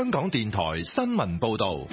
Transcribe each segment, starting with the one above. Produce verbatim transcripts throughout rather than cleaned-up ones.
香港電台新聞報道。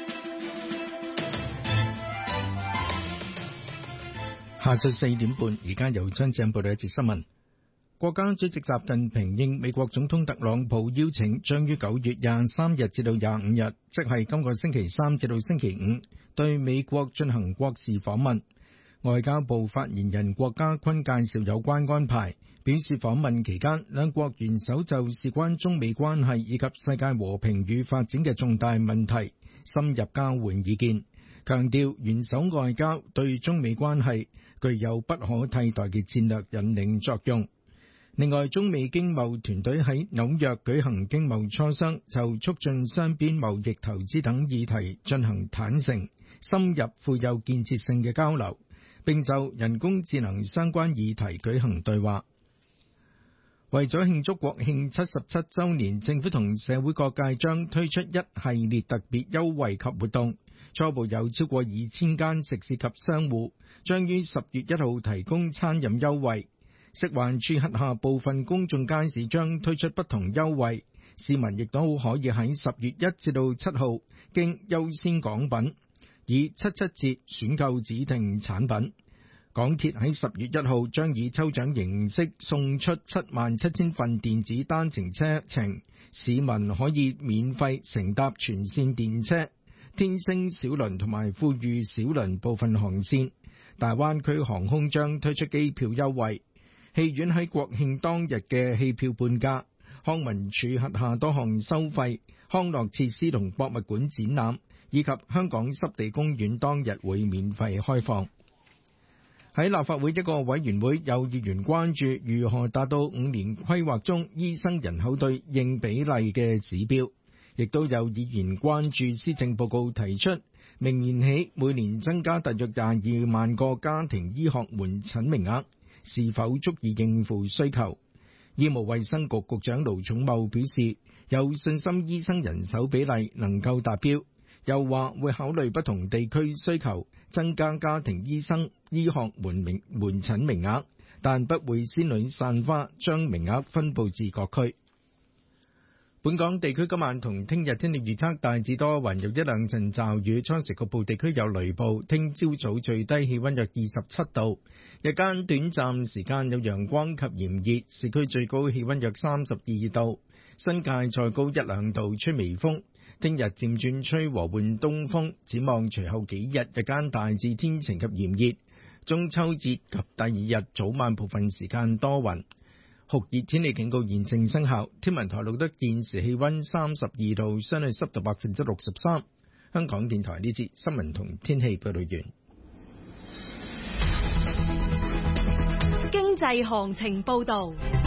下晝四點半，而家由張正報道一節新聞。國家主席習近平應美國總統特朗普邀請，將於九月廿三日至到廿五日，即係今個星期三至到星期五，對美國進行國事訪問。外交部發言人郭家坤介紹有關安排，表示訪問期間，兩國元首就事關中美關係以及世界和平與發展嘅重大問題深入交換意見，強調元首外交對中美關係具有不可替代嘅戰略引領作用。另外，中美經貿團隊喺紐約舉行經貿磋商，就促進雙邊貿易、投資等議題進行坦誠、深入、富有建設性嘅交流，並就人工智能相關議題舉行對話。為咗慶祝國慶七十七週年，政府同社會各界將推出一系列特別優惠及活動，初步有超過二千間食肆及商戶將於十月一號提供餐飲優惠。食環署轄下部分公眾街市將推出不同優惠，市民亦都可以喺十月一至到七號經優先港品以七七折選購指定產品。港鐵喺十月一號將以抽獎形式送出七萬七千份電子單程車程，市民可以免費乘搭全線電車、天星小輪同埋富裕小輪部分航線。大灣區航空將推出機票優惠。戲院喺國慶當日嘅戲票半價，康文署轄下多項收費、康樂設施同博物館展覽，以及香港濕地公園當日會免費開放。喺立法會一個委員會，有議員關注如何達到五年規劃中醫生人口對應比例嘅指標，亦都有議員關注施政報告提出明年起每年增加大約廿二萬個家庭醫學門診名額，是否足以應付需求？醫務衛生局局長盧寵茂表示，有信心醫生人手比例能夠達標，又話會考慮不同地區需求，增加家庭醫生醫學門名門診名額，但不會仙女散花，將名額分佈至各區。本港地區今晚同聽日天氣預測大致多雲，有一兩陣驟雨，初時局部地區有雷暴。聽朝早最低氣溫約二十七度，日間短暫時間有陽光及炎熱，市區最高氣溫約三十二度，新界再高一兩度，吹微風。聽日漸轉吹和緩東風，展望隨後幾日日間大致天晴及炎熱，中秋節及第二日早晚部分時間多雲。酷熱天氣警告現正生效，天文台錄得現時氣溫三十二度，相對濕度百分之六十三。香港電台呢節新聞同天氣報道完。 經濟行情報道。